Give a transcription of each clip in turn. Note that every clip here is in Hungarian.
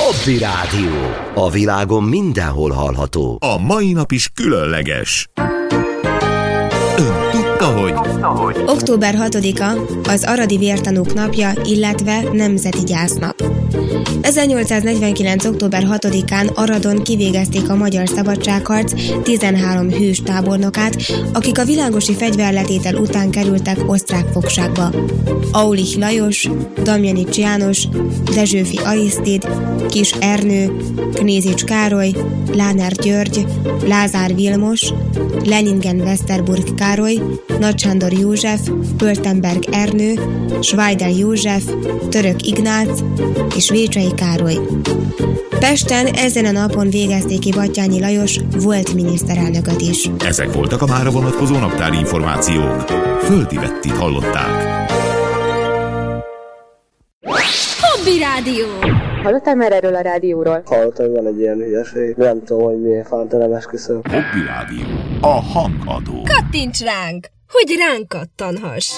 Hobby Rádió. A világon mindenhol hallható. A mai nap is különleges. Ön tudta, hogy... Október 6-a az aradi vértanúk napja, illetve nemzeti gyásznap. 1849. október 6-án Aradon kivégezték a magyar szabadságharc 13 hős tábornokát, akik a világosi fegyverletétel után kerültek osztrák fogságba. Aulich Lajos, Damjanics János, Dezsőfi Arisztid, Kis Ernő, Knézics Károly, Láner György, Lázár Vilmos, Leningen-Westerburg Károly, Nagy Sándor József, Pöltenberg Ernő, Schweider József, Török Ignác és Vécsei Károly. Pesten ezen a napon végezték ki Batthyány Lajos volt miniszterelnököt is. Ezek voltak a mára vonatkozó naptári információk. Földi Bettit hallották. Hobby Rádió. Hallottál már erről a rádióról? Hallottam, hogy van egy ilyen hülyeség. Nem tudom, hogy miért fánta, nem esküszöm. Hobby Rádió. A hangadó. Kattints ránk, hogy ránk kattanhass.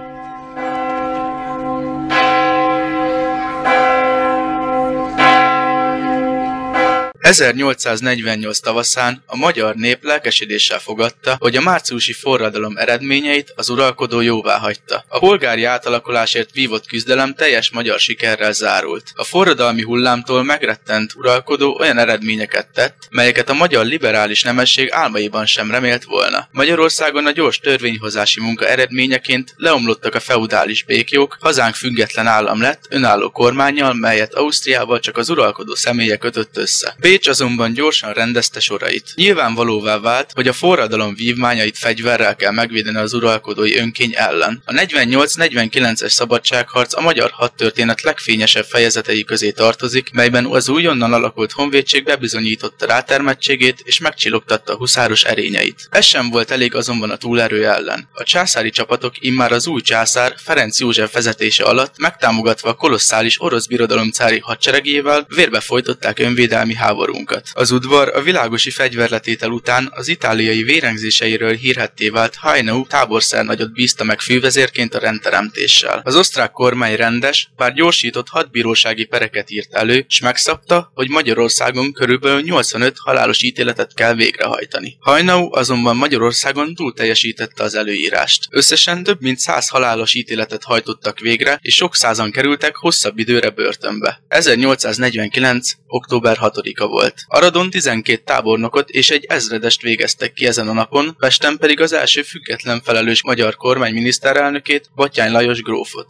1848 tavaszán a magyar nép lelkesedéssel fogadta, hogy a márciusi forradalom eredményeit az uralkodó jóváhagyta. A polgári átalakulásért vívott küzdelem teljes magyar sikerrel zárult. A forradalmi hullámtól megrettent uralkodó olyan eredményeket tett, melyeket a magyar liberális nemesség álmaiban sem remélt volna. Magyarországon a gyors törvényhozási munka eredményeként leomlottak a feudális békjók, hazánk független állam lett, önálló kormánnyal, melyet Ausztriával csak az uralkodó személye kötött össze. Bécs azonban gyorsan rendezte sorait. Nyilvánvalóvá vált, hogy a forradalom vívmányait fegyverrel kell megvédeni az uralkodói önkény ellen. A 48-49-es szabadságharc a magyar hadtörténet legfényesebb fejezetei közé tartozik, melyben az újonnan alakult honvédség bebizonyította rátermettségét és megcsillogtatta a huszáros erényeit. Ez sem volt elég azonban a túlerő ellen. A császári csapatok immár az új császár Ferenc József vezetése alatt megtámogatva a kolosszális orosz birodalom cári hadseregével vérbe folytották önvédelmi háborunkat. Az udvar a világosi fegyverletétel után az itáliai vérengzéseiről hírhedté vált Haynau táborszernagyot bízta meg fővezérként a rendteremtéssel. Az osztrák kormány rendes, bár gyorsított hadbírósági pereket írt elő, s megszabta, hogy Magyarországon körülbelül 85 halálos ítéletet kell végrehajtani. Haynau azonban Magyarországon túl teljesítette az előírást. Összesen több mint 100 halálos ítéletet hajtottak végre, és sok százan kerültek hosszabb időre börtönbe. 1849. október 6-a volt. Aradon 12 tábornokot és egy ezredest végeztek ki ezen a napon, Pesten pedig az első független felelős magyar kormány miniszterelnökét, Batthyány Lajos grófot.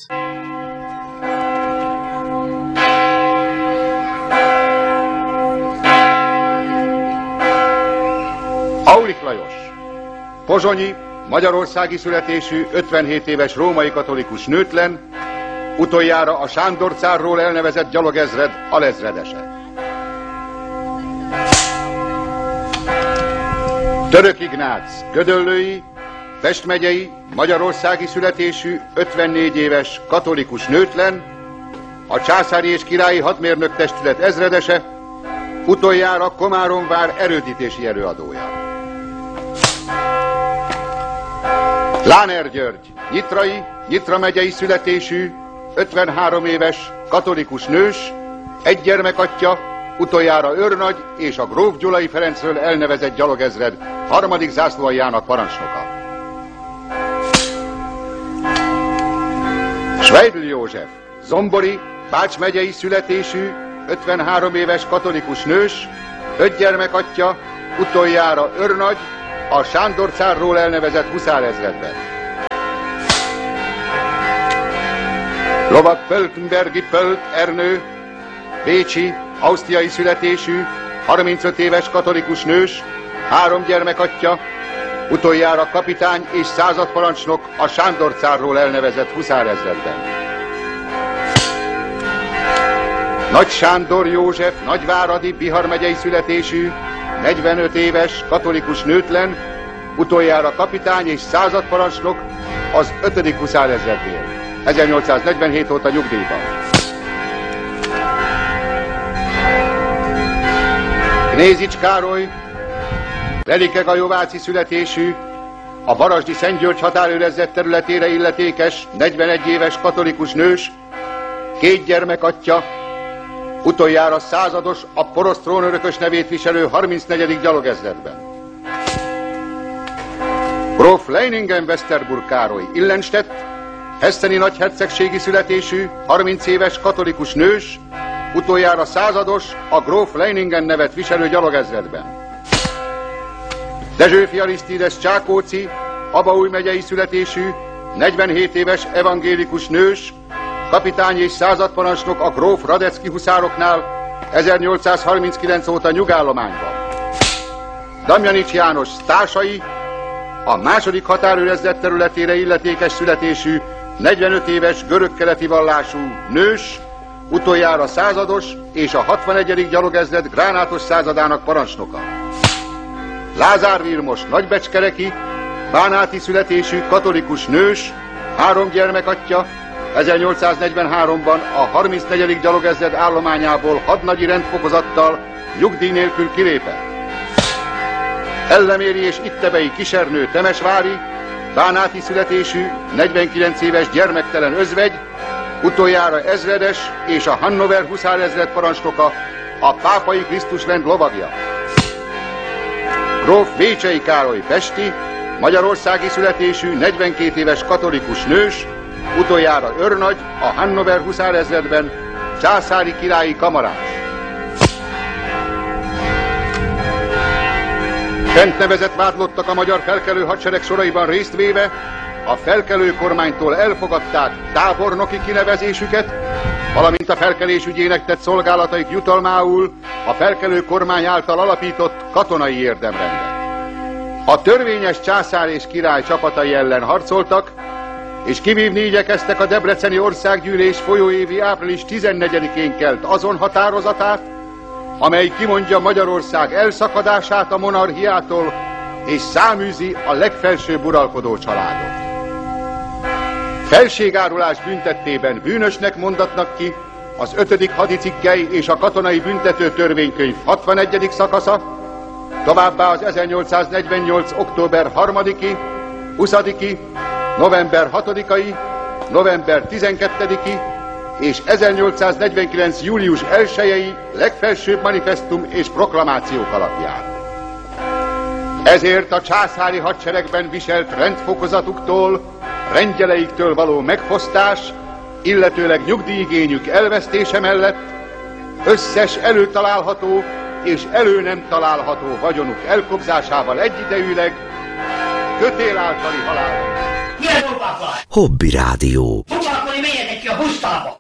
Aulich Lajos, pozsonyi, magyarországi születésű, 57 éves római katolikus nőtlen, utoljára a Sándor cárról elnevezett gyalogezred alezredese. Török Ignác, gödöllői, Pest megyei, magyarországi születésű, 54 éves katolikus nőtlen, a császári és királyi hadmérnök testület ezredese, utoljára Komáromvár erődítési erőadója. Láner György, nyitrai, Nyitra megyei születésű, 53 éves katolikus nős, egy gyermekatya, utoljára őrnagy és a gróf Gyulai Ferencről elnevezett gyalogezred harmadik zászlóaljának parancsnoka. Schweidl József, zombori, Bács megyei születésű, 53 éves katolikus nős, 5 gyermekatya, utoljára őrnagy, a Sándor cárról elnevezett huszárezredben. Lovag Pöltenbergi Pölt Ernő, bécsi, ausztriai születésű, 35 éves katolikus nős, 3 gyermekatya, utoljára kapitány és századparancsnok a Sándor cárról elnevezett huszárezredben. Nagy Sándor József, nagyváradi, Bihar megyei születésű, 45 éves katolikus nőtlen, utoljára kapitány és századparancsnok az 5. huszárezrednél. 1847 óta nyugdíjban. Knézics Károly, Velike-Gajováci születésű, a Varasdi Szent György határőrzet területére illetékes, 41 éves katolikus nős, 2 gyermekatya, Utoljára százados, a porosz trónörökös nevét viselő 34. gyalogezredben. Gróf Leiningen-Westerburg Károly Illenstedt, hesseni nagyhercegségi születésű, 30 éves katolikus nős, utoljára százados, a gróf Leiningen nevet viselő gyalogezredben. Dezsőfi Arisztides Csákóci, Abaúj megyei születésű, 47 éves evangélikus nős, kapitány és századparancsnok a gróf Radecki huszároknál 1839 óta nyugállományban. Damjanics János társai, a második határőrezred területére illetékes születésű, 45 éves görögkeleti vallású nős, utoljára százados és a 61. gyalogezred gránátos századának parancsnoka. Lázár Vilmos nagybecskereki, bánáti születésű katolikus nős, 3 gyermekatya, 1843-ban a 34. gyalogezred állományából hadnagyi rendfokozattal nyugdíj nélkül kilépett. Elleméri és Ittebei Kisernő Temesvári, bánáti születésű, 49 éves gyermektelen özvegy, utoljára ezredes és a Hannover huszárezred parancsnoka, a Pápai Krisztusrend lovagja. Gróf Vécsei Károly pesti, magyarországi születésű, 42 éves katolikus nős, utoljára őrnagy a Hannover huszárezredben, császári királyi kamarás. Fent nevezett vádlottak a magyar felkelő hadsereg soraiban részt véve, a felkelő kormánytól elfogadták tábornoki kinevezésüket, valamint a felkelés ügyének tett szolgálataik jutalmául a felkelő kormány által alapított katonai érdemrendet. A törvényes császár és király csapatai ellen harcoltak, és kivívni igyekeztek a debreceni országgyűlés folyóévi április 14-én kelt azon határozatát, amely kimondja Magyarország elszakadását a monarchiától, és száműzi a legfelsőbb uralkodó családot. Felségárulás büntettében bűnösnek mondatnak ki az 5. hadicikkely és a katonai büntető törvénykönyv 61. szakasza, továbbá az 1848. október 3-i, 20-i, november 6-ai, november 12-i és 1849. július 1-i legfelsőbb manifesztum és proklamációk alapján. Ezért a császári hadseregben viselt rendfokozatuktól, rendjeleiktől való megfosztás, illetőleg nyugdíjigényük elvesztése mellett összes előtalálható és elő nem található vagyonuk elkobzásával egyidejűleg kötél általi halálra. Hobby Rádió. Foglalkozni, menjetek ki a busztába!